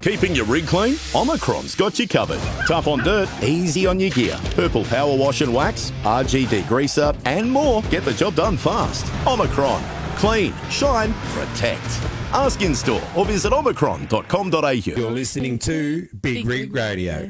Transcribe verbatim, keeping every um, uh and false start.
Keeping your rig clean? Omicron's got you covered. Tough on dirt, easy on your gear. Purple Power Wash and Wax, R G degreaser, and more. Get the job done fast. Omicron. Clean, shine, protect. Ask in store or visit omicron dot com dot a u. You're listening to Big Rig Radio.